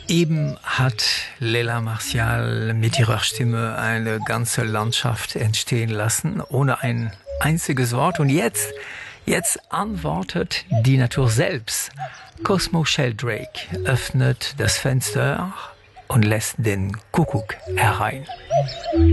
Eben hat Leila Martial mit ihrer Stimme eine ganze Landschaft entstehen lassen, ohne ein einziges Wort. Und jetzt antwortet die Natur selbst. Cosmo Sheldrake öffnet das Fenster und lässt den Kuckuck herein.